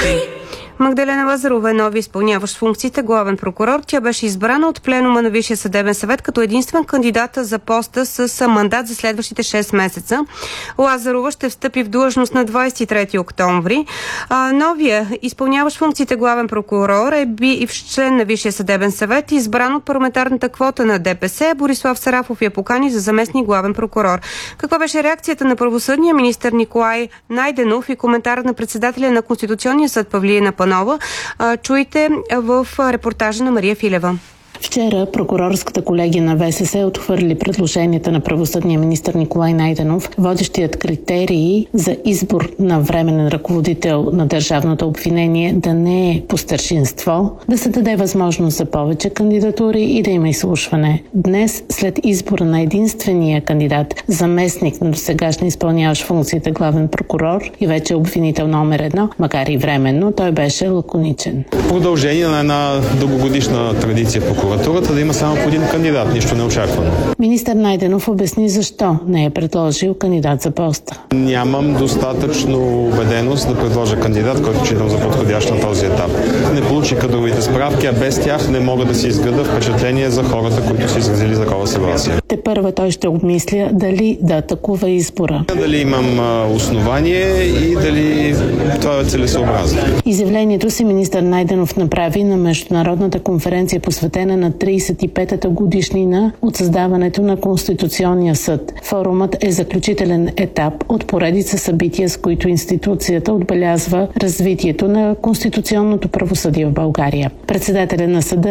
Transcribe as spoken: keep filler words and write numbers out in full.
предприятия. Магдалена Лазарова е нови изпълняващ функциите главен прокурор. Тя беше избрана от пленума на Висшия съдебен съвет като единствен кандидата за поста с мандат за следващите шест месеца. Лазарова ще встъпи в длъжност на двадесет и трети октомври. А, новия изпълняващ функциите главен прокурор е бивш член на Висшия съдебен съвет, избран от парламентарната квота на ДПС. Борислав Сарафов я покани за заместник главен прокурор. Каква беше реакцията на правосъдния министър Николай Найденов и коментар на председателя на Конституционния съд Павлина Панова? Чуйте в репортажа на Мария Филева. Вчера прокурорската колегия на ВСС отхвърли предложенията на правосъдния министър Николай Найденов, водещият критерии за избор на временен ръководител на държавното обвинение да не е по старшинство, да се даде възможност за повече кандидатури и да има изслушване. Днес, след избора на единствения кандидат, заместник на досегашно изпълняващ функциите главен прокурор и вече обвинител номер едно, макар и временно, той беше лаконичен. Продължение на една дългогодишна традиция в прокуратурата да има само по един кандидат, нищо неочаквано. Министър Найденов обясни защо не е предложил кандидат за поста. Нямам достатъчно убеденост да предложа кандидат, който считам за подходящ на този етап. Не получих кадровите справки, а без тях не мога да си изграда впечатление за хората, които са изразили такова съгласие. Тепърва той ще обмисля дали да атакува избора. Дали имам основание и дали това е целесообразно. Изявлението си министър Найденов направи на международната конференция, посветена на тридесет и петата годишнина от създаването на Конституционния съд. Форумът е заключителен етап от поредица събития, с които институцията отбелязва развитието на конституционното правосъдие в България. Председателят на съда